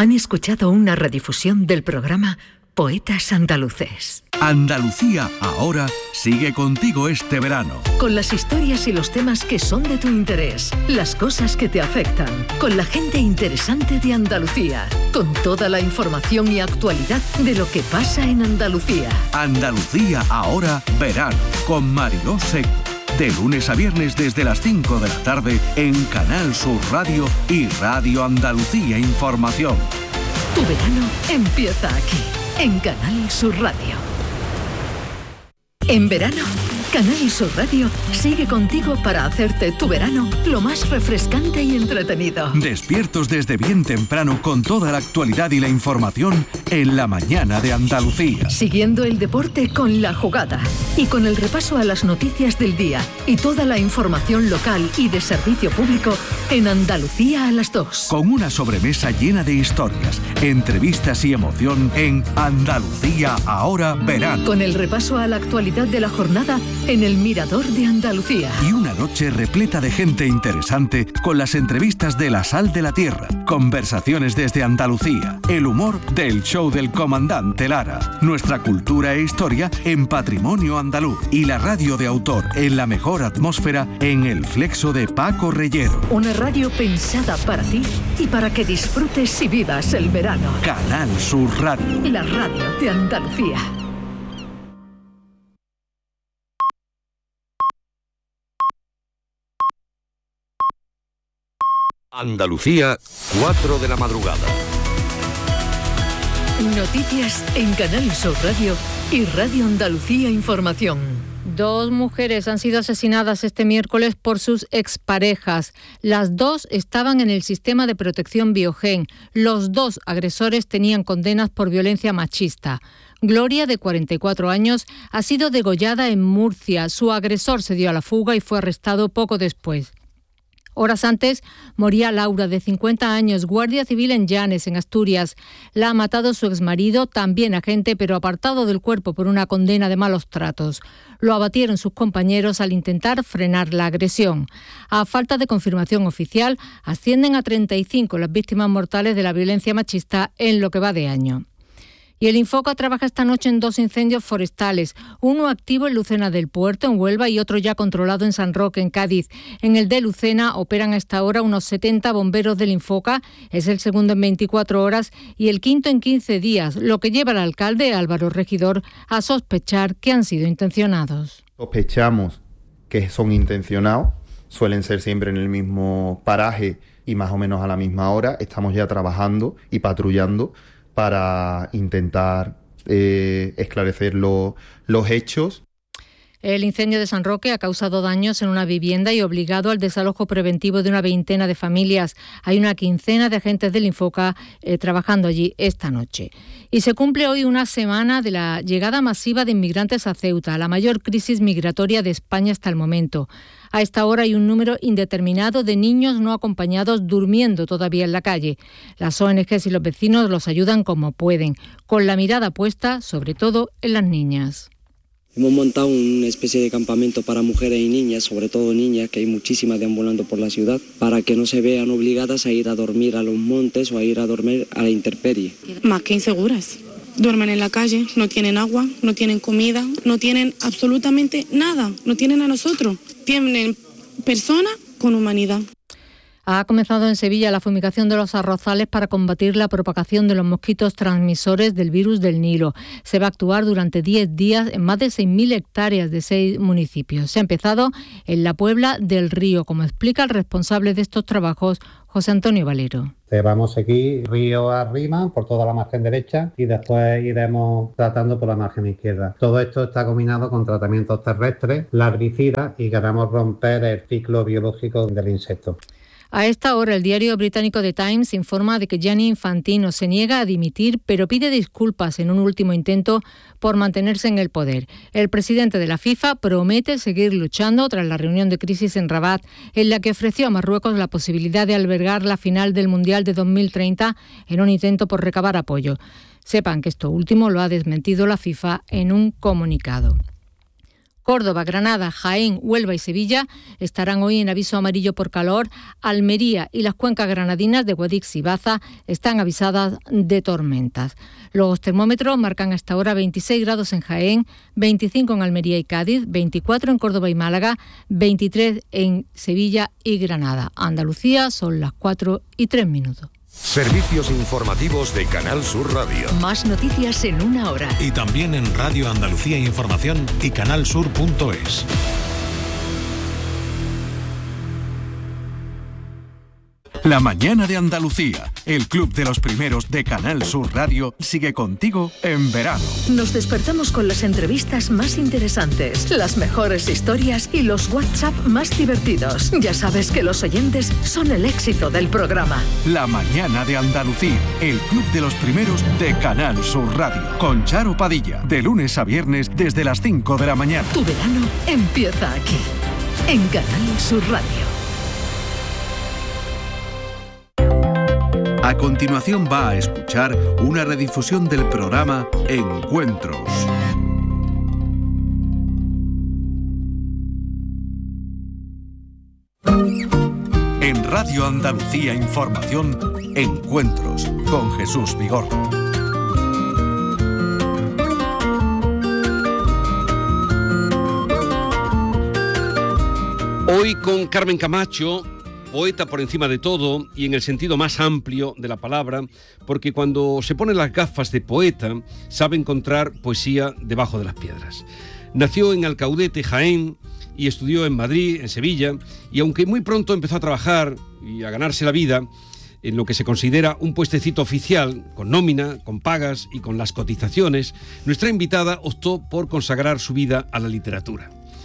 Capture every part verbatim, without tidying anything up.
Han escuchado una redifusión del programa Poetas Andaluces. Andalucía ahora sigue contigo este verano. Con las historias y los temas que son de tu interés, las cosas que te afectan, con la gente interesante de Andalucía, con toda la información y actualidad de lo que pasa en Andalucía. Andalucía ahora verano, con Mariló Seco. De lunes a viernes desde las cinco de la tarde en Canal Sur Radio y Radio Andalucía Información. Tu verano empieza aquí, en Canal Sur Radio. En verano, Canal Sur Radio sigue contigo para hacerte tu verano lo más refrescante y entretenido. Despiertos desde bien temprano con toda la actualidad y la información en la mañana de Andalucía. Siguiendo el deporte con La Jugada y con el repaso a las noticias del día y toda la información local y de servicio público en Andalucía a las dos. Con una sobremesa llena de historias, entrevistas y emoción en Andalucía ahora verano. Con el repaso a la actualidad de la jornada en el Mirador de Andalucía. Y una noche repleta de gente interesante con las entrevistas de La Sal de la Tierra, conversaciones desde Andalucía, el humor del show del comandante Lara, nuestra cultura e historia en Patrimonio Andaluz y la radio de autor en la mejor atmósfera en el Flexo de Paco Reyero. Una radio pensada para ti y para que disfrutes y vivas el verano. Canal Sur Radio. La radio de Andalucía. Andalucía, cuatro de la madrugada. Noticias en Canal Sur Radio y Radio Andalucía Información. Dos mujeres han sido asesinadas este miércoles por sus exparejas. Las dos estaban en el sistema de protección Biogen. Los dos agresores tenían condenas por violencia machista. Gloria, de cuarenta y cuatro años, ha sido degollada en Murcia. Su agresor se dio a la fuga y fue arrestado poco después. Horas antes moría Laura, de cincuenta años, guardia civil en Llanes, en Asturias. La ha matado su exmarido, también agente, pero apartado del cuerpo por una condena de malos tratos. Lo abatieron sus compañeros al intentar frenar la agresión. A falta de confirmación oficial, ascienden a treinta y cinco las víctimas mortales de la violencia machista en lo que va de año. Y el Infoca trabaja esta noche en dos incendios forestales, uno activo en Lucena del Puerto, en Huelva, y otro ya controlado en San Roque, en Cádiz. En el de Lucena operan hasta ahora unos setenta bomberos del Infoca, es el segundo en veinticuatro horas y el quinto en quince días, lo que lleva al alcalde Álvaro Regidor a sospechar que han sido intencionados. Sospechamos que son intencionados, suelen ser siempre en el mismo paraje y más o menos a la misma hora. Estamos ya trabajando y patrullando para intentar eh, esclarecer lo, los hechos. El incendio de San Roque ha causado daños en una vivienda y obligado al desalojo preventivo de una veintena de familias. Hay una quincena de agentes del Infoca eh, trabajando allí esta noche. Y se cumple hoy una semana de la llegada masiva de inmigrantes a Ceuta, la mayor crisis migratoria de España hasta el momento. A esta hora hay un número indeterminado de niños no acompañados durmiendo todavía en la calle. Las O N Ges y los vecinos los ayudan como pueden, con la mirada puesta sobre todo en las niñas. Hemos montado una especie de campamento para mujeres y niñas, sobre todo niñas, que hay muchísimas deambulando por la ciudad, para que no se vean obligadas a ir a dormir a los montes o a ir a dormir a la intemperie. Más que inseguras. Duermen en la calle, no tienen agua, no tienen comida, no tienen absolutamente nada, no tienen a nosotros. Tienen personas con humanidad. Ha comenzado en Sevilla la fumigación de los arrozales para combatir la propagación de los mosquitos transmisores del virus del Nilo. Se va a actuar durante diez días en más de seis mil hectáreas de seis municipios. Se ha empezado en la Puebla del Río, como explica el responsable de estos trabajos, José Antonio Valero. Vamos a seguir río arriba por toda la margen derecha y después iremos tratando por la margen izquierda. Todo esto está combinado con tratamientos terrestres, larvicidas, y queremos romper el ciclo biológico del insecto. A esta hora, el diario británico The Times informa de que Gianni Infantino se niega a dimitir, pero pide disculpas en un último intento por mantenerse en el poder. El presidente de la FIFA promete seguir luchando tras la reunión de crisis en Rabat, en la que ofreció a Marruecos la posibilidad de albergar la final del Mundial de dos mil treinta en un intento por recabar apoyo. Sepan que esto último lo ha desmentido la FIFA en un comunicado. Córdoba, Granada, Jaén, Huelva y Sevilla estarán hoy en aviso amarillo por calor. Almería y las cuencas granadinas de Guadix y Baza están avisadas de tormentas. Los termómetros marcan hasta ahora veintiséis grados en Jaén, veinticinco en Almería y Cádiz, veinticuatro en Córdoba y Málaga, veintitrés en Sevilla y Granada. Andalucía son las cuatro y tres minutos. Servicios informativos de Canal Sur Radio. Más noticias en una hora. Y también en Radio Andalucía Información y canalsur punto es. La mañana de Andalucía, el club de los primeros de Canal Sur Radio, sigue contigo en verano. Nos despertamos con las entrevistas más interesantes, las mejores historias y los WhatsApp más divertidos. Ya sabes que los oyentes son el éxito del programa. La mañana de Andalucía, el club de los primeros de Canal Sur Radio, con Charo Padilla, de lunes a viernes desde las cinco de la mañana. Tu verano empieza aquí, en Canal Sur Radio. A continuación va a escuchar una redifusión del programa Encuentros. En Radio Andalucía Información, Encuentros con Jesús Vigorra. Hoy con Carmen Camacho, poeta por encima de todo y en el sentido más amplio de la palabra, porque cuando se pone las gafas de poeta sabe encontrar poesía debajo de las piedras. Nació en Alcaudete, Jaén, y estudió en Madrid, en Sevilla, y aunque muy pronto empezó a trabajar y a ganarse la vida en lo que se considera un puestecito oficial, con nómina, con pagas y con las cotizaciones, nuestra invitada optó por consagrar su vida a la literatura.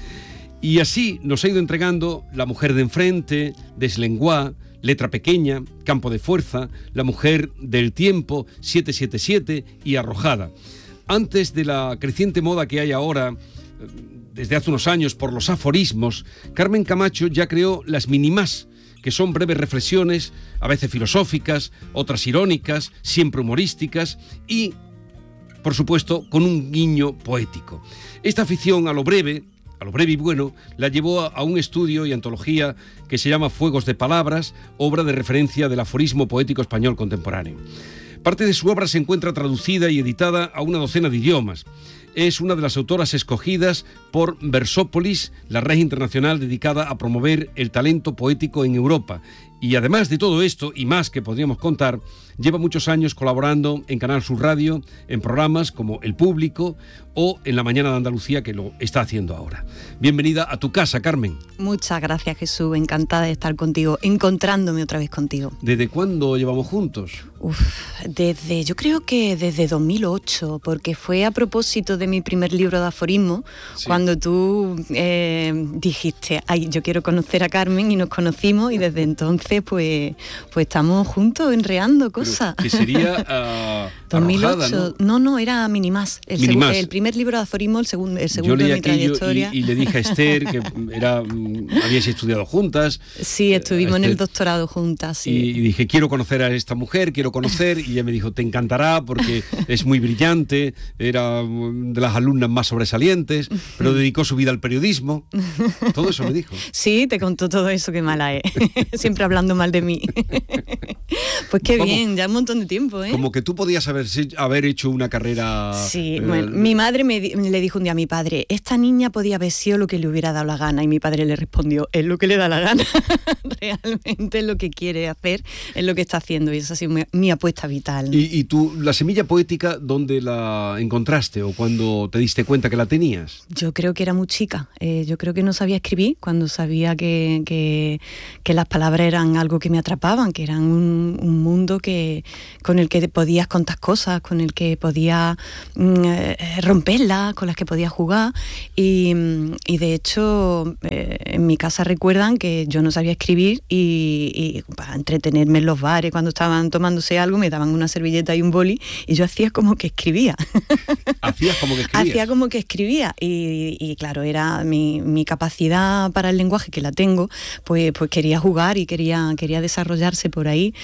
Y así nos ha ido entregando La mujer de enfrente, Deslenguá, Letra pequeña, Campo de fuerza, La mujer del tiempo, siete siete siete y Arrojada. Antes de la creciente moda que hay ahora, desde hace unos años, por los aforismos, Carmen Camacho ya creó las Minimás, que son breves reflexiones, a veces filosóficas, otras irónicas, siempre humorísticas y, por supuesto, con un guiño poético. Esta afición a lo breve, a lo breve y bueno, la llevó a, a un estudio y antología que se llama Fuegos de Palabras, obra de referencia del aforismo poético español contemporáneo. Parte de su obra se encuentra traducida y editada a una docena de idiomas. Es una de las autoras escogidas por Versópolis, la red internacional dedicada a promover el talento poético en Europa. Y además de todo esto, y más que podríamos contar, lleva muchos años colaborando en Canal Sur Radio, en programas como El Público o en La Mañana de Andalucía, que lo está haciendo ahora. Bienvenida a tu casa, Carmen. Muchas gracias, Jesús. Encantada de estar contigo, encontrándome otra vez contigo. ¿Desde cuándo llevamos juntos? Uf, desde, yo creo que desde dos mil ocho, porque fue a propósito de mi primer libro de aforismo, sí. Cuando tú eh, dijiste, ay, yo quiero conocer a Carmen, y nos conocimos, y desde entonces pues, pues estamos juntos enreando cosas. ¿Que sería uh, dos mil ocho? Arrojada, ¿no? no, no, era Minimás. El, Minimás. Segu- el primer libro de aforismo, el segundo, el segundo de mi trayectoria. Y, y le dije a Esther que era, habíais estudiado juntas. Sí, estuvimos Esther, en el doctorado juntas. Sí. Y, y dije, quiero conocer a esta mujer, quiero conocer, y ella me dijo, te encantará porque es muy brillante, era de las alumnas más sobresalientes, pero dedicó su vida al periodismo. Todo eso me dijo. Sí, te contó todo eso, qué mala es. Siempre hablando mal de mí. Pues qué Vamos, bien, ya un montón de tiempo, ¿eh? Como que tú podías haber, haber hecho una carrera... Sí, eh, bueno, mi madre me, le dijo un día a mi padre, esta niña podía haber sido lo que le hubiera dado la gana, y mi padre le respondió, es lo que le da la gana. Realmente es lo que quiere hacer, es lo que está haciendo, y esa ha sido mi, mi apuesta vital, ¿no? ¿Y, y tú, la semilla poética, dónde la encontraste o cuando te diste cuenta que la tenías? Yo creo que era muy chica, eh, yo creo que no sabía escribir cuando sabía que, que, que las palabras eran algo que me atrapaban, que eran un, un mundo que, con el que podías contar cosas, con el que podías eh, romperlas, con las que podías jugar, y, y de hecho eh, en mi casa recuerdan que yo no sabía escribir, y, y para entretenerme en los bares cuando estaban tomándose algo me daban una servilleta y un boli y yo hacía como que escribía. ¿Hacías como que escribías? Hacía como que escribía y, y claro, era mi, mi capacidad para el lenguaje, que la tengo, pues, pues quería jugar y quería, quería desarrollarse por ahí, y,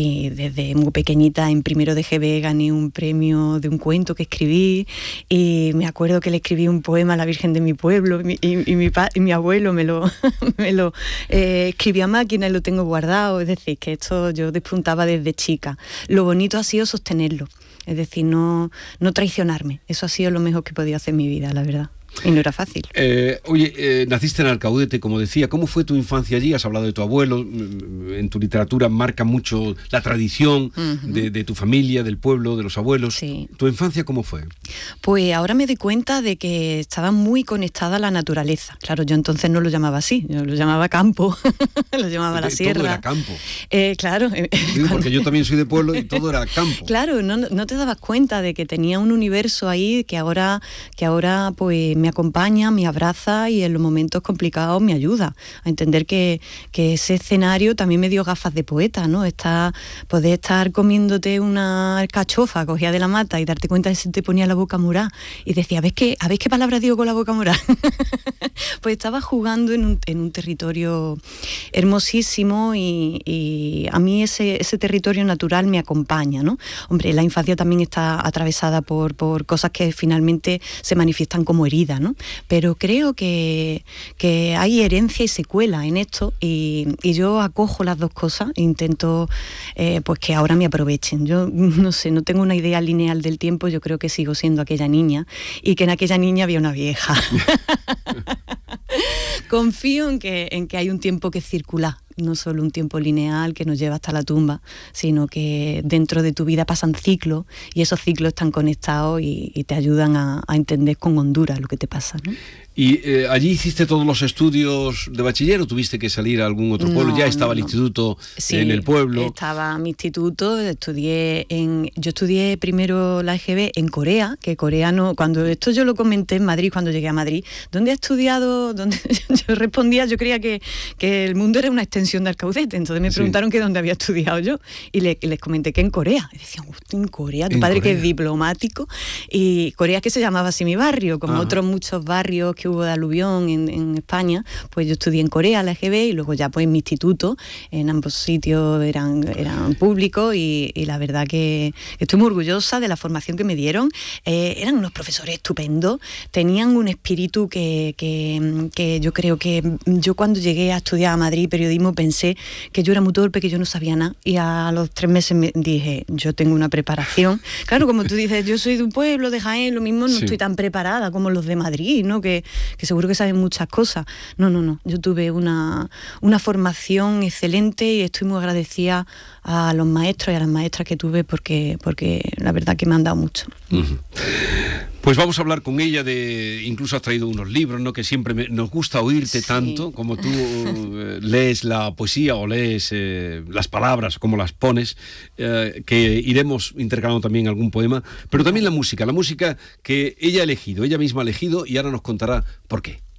y desde muy pequeñita en primero de G B gané un premio de un cuento que escribí y me acuerdo que le escribí un poema a la Virgen de mi pueblo y mi, y, y mi, pa, y mi abuelo me lo, me lo eh, escribió a máquina y lo tengo guardado. Es decir, que esto yo despuntaba desde chica. Lo bonito ha sido sostenerlo, es decir, no, no traicionarme. Eso ha sido lo mejor que he podido hacer en mi vida, la verdad. Y no era fácil. Eh, oye, eh, naciste en Alcaudete, como decía. ¿Cómo fue tu infancia allí? Has hablado de tu abuelo. En tu literatura marca mucho la tradición uh-huh. de, de tu familia, del pueblo, de los abuelos. Sí. ¿Tu infancia cómo fue? Pues ahora me doy cuenta de que estaba muy conectada a la naturaleza. Claro, yo entonces no lo llamaba así. Yo lo llamaba campo. Lo llamaba la sierra. Todo era campo. Eh, claro. Digo, porque yo también soy de pueblo y todo era campo. Claro, no, no te dabas cuenta de que tenía un universo ahí que ahora, que ahora pues me acompaña, me abraza y en los momentos complicados me ayuda a entender que, que ese escenario también me dio gafas de poeta, ¿no? Está, poder estar comiéndote una alcachofa cogida de la mata y darte cuenta de que se te ponía la boca morada y decía, ¿ves qué, ¿a ver qué palabra digo con la boca morada? Pues estaba jugando en un, en un territorio hermosísimo y, y a mí ese, ese territorio natural me acompaña, ¿no? Hombre, la infancia también está atravesada por, por cosas que finalmente se manifiestan como heridas, ¿no? Pero creo que, que hay herencia y secuela en esto y, y yo acojo las dos cosas e intento eh, pues que ahora me aprovechen. Yo no sé, no tengo una idea lineal del tiempo, yo creo que sigo siendo aquella niña y que en aquella niña había una vieja. Confío en que, en que hay un tiempo que circula, no solo un tiempo lineal que nos lleva hasta la tumba, sino que dentro de tu vida pasan ciclos y esos ciclos están conectados y, y te ayudan a, a entender con hondura lo que te pasa, ¿no? ¿Y eh, allí hiciste todos los estudios de bachiller o tuviste que salir a algún otro pueblo? No, ¿Ya estaba no, el no. instituto Sí, en el pueblo? Estaba mi instituto, estudié en, yo estudié primero la E G B en Corea, que coreano, cuando esto yo lo comenté en Madrid, cuando llegué a Madrid, ¿dónde has estudiado? ¿Dónde? Yo respondía, yo creía que, que el mundo era una extensión de Alcaudete, entonces me preguntaron sí. que dónde había estudiado yo, y, le, y les comenté que en Corea, y decían, en Corea, tu ¿En padre Corea? Que es diplomático, y Corea que se llamaba así mi barrio, como Ajá. otros muchos barrios que hubo de aluvión en, en España, pues yo estudié en Corea, la E G B, y luego ya pues en mi instituto, en ambos sitios eran, eran públicos, y, y la verdad que estoy muy orgullosa de la formación que me dieron. Eh, eran unos profesores estupendos, tenían un espíritu que, que, que yo creo que yo cuando llegué a estudiar a Madrid periodismo pensé que yo era muy torpe, que yo no sabía nada, y a los tres meses me dije, yo tengo una preparación. Claro, como tú dices, yo soy de un pueblo, de Jaén, lo mismo, no sí. estoy tan preparada como los de Madrid, ¿no? Que, que seguro que saben muchas cosas. No, no, no, yo tuve una, una formación excelente y estoy muy agradecida a los maestros y a las maestras que tuve porque, porque la verdad que me han dado mucho. Uh-huh. Pues vamos a hablar con ella de, incluso has traído unos libros, ¿no? Que siempre me, nos gusta oírte sí. tanto, como tú eh, lees la poesía o lees eh, las palabras, como las pones, eh, que iremos intercalando también algún poema, pero también la música, la música que ella ha elegido, ella misma ha elegido y ahora nos contará por qué.